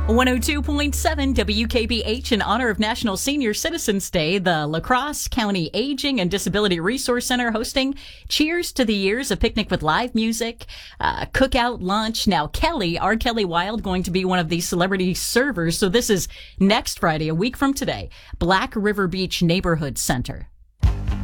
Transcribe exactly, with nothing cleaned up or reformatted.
one oh two point seven W K B H in honor of National Senior Citizens Day, the La Crosse County Aging and Disability Resource Center hosting Cheers to the Years, a picnic with live music, uh, cookout, lunch. Now, Kelly, our Kelly Wild, going to be one of these celebrity servers. So this is next Friday, a week from today, Black River Beach Neighborhood Center.